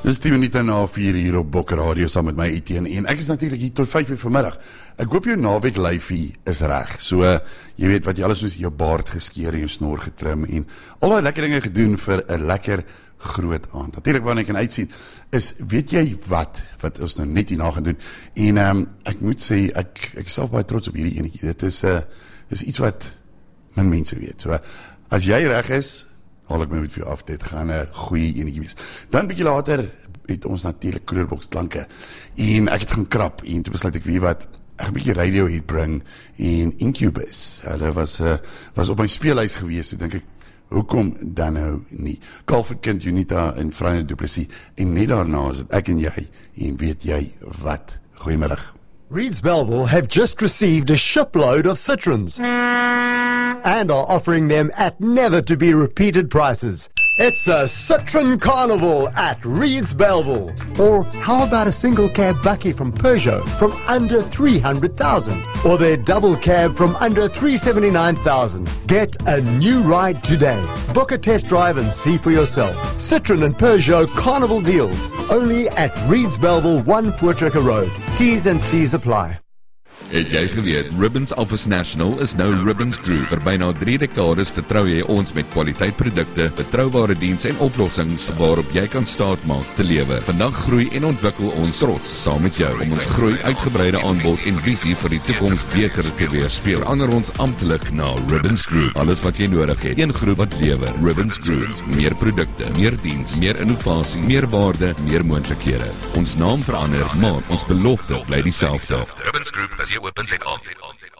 Dis 10 minute na 4 hier op Bokker Radio saam met my Etienne en ek is natuurlik hier tot 5 uur vanmiddag. Ek hoop jou naweek lyfie is reg. So, jy weet wat jy alles soos jou baard geskeer en jou snor getrim en al daai lekker dinge gedoen vir 'n lekker groot aand. Natuurlik waarna ek kan uitsien is, weet jy wat ons nou net hierna gaan doen. En ek moet sê ek is self baie trots op hierdie enetjie. Dit is iets wat min mense weet. So, as jy reg is, haal ek my met vir jou af, dit gaan 'n goeie enetjie wees. Dan bietjie later het ons natuurlik Kleurbox klanke en ek het gaan krap en toe besluit ek weet wat, ek gaan 'n bietjie Radiohead bring en Incubus. Hulle was op my speellys gewees, so dink ek, hoekom dan nou nie? Calvin Kind, Unita en Franje Du Plessis en net daarna is dit ek en jy en weet jy wat? Goeiemiddag. Reeds Belleville have just received a shipload of Citroens and are offering them at never-to-be-repeated prices. It's a Citroen Carnival at Reeds Belleville. Or how about a single cab Bucky from Peugeot from under 300,000? Or their double cab from under 379,000? Get a new ride today. Book a test drive and see for yourself. Citroen and Peugeot Carnival deals. Only at Reeds Belleville, 1 Voortrekker Road. T's and C's apply. Het jy geweet, Ribbons Office National is nou Ribbons Group. Vir byna 3 dekades vertrou jy ons met kwaliteitprodukte, betroubare diens en oplossings waarop jy kan staatmaak te lewe. Vandag groei en ontwikkel ons trots saam met jou om ons groei, uitgebreide aanbod en visie vir die toekoms beter te weerspieël. Verander ons amptelik na Ribbons Group. Alles wat jy nodig het, een groep wat lewer. Ribbons Group. Meer produkte, meer diens, meer innovasie, meer waarde, meer moontlikhede. Ons naam verander, maar ons belofte bly dieselfde. Ribbons Group is hier open en aan.